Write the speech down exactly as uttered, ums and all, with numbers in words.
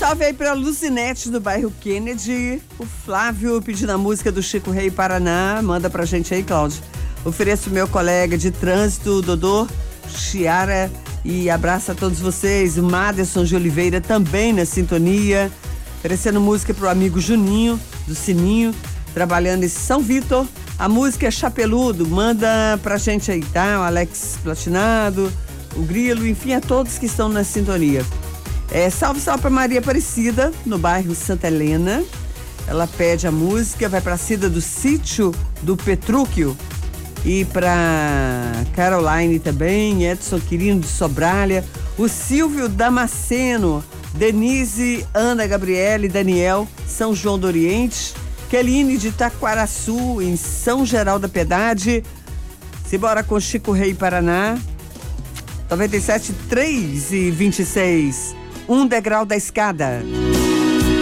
salve aí pra Luzinete do bairro Kennedy. O Flávio pedindo a música do Chico Rei Paraná. Manda pra gente aí, Cláudio. Ofereço meu colega de trânsito, Dodô Chiara, e abraço a todos vocês. O Maderson de Oliveira também na sintonia. Oferecendo música pro amigo Juninho, do Sininho, trabalhando em São Vitor. A música é Chapeludo, manda pra gente aí, tá? O Alex Platinado, o Grilo, enfim, a todos que estão na sintonia. É, salve, salve pra Maria Aparecida, no bairro Santa Helena. Ela pede a música, vai pra Cida do Sítio do Petrúquio. E pra Caroline também, Edson Quirino de Sobralha, o Silvio Damasceno, Denise, Ana Gabriele, Daniel, São João do Oriente, Keline de Taquaraçu, em São Geraldo da Piedade. Simbora com Chico Rei Paraná. noventa e sete, três e vinte e seis. Um degrau da escada.